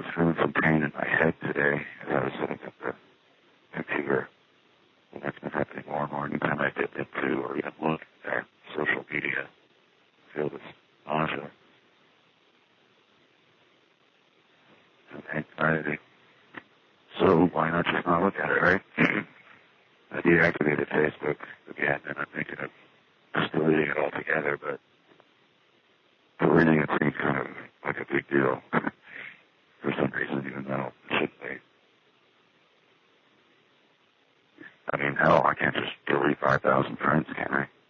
was feeling some pain in my head today as I was sitting at the computer. And that's been happening more and more. Anytime I dip into or even look at social media, I feel this nausea and anxiety. So why not just not look at it, right? I deactivated Facebook again, and I'm thinking of just deleting it altogether, but deleting it seems kind of like a big deal for some reason, even though it shouldn't be. I mean, hell, I can't just delete 5,000 friends, can I?